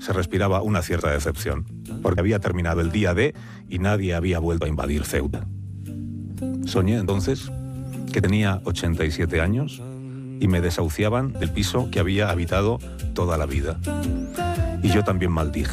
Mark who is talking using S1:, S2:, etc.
S1: se respiraba una cierta decepción, porque había terminado el día D y nadie había vuelto a invadir Ceuta. Soñé entonces que tenía 87 años y me desahuciaban del piso que había habitado toda la vida. Y yo también maldije.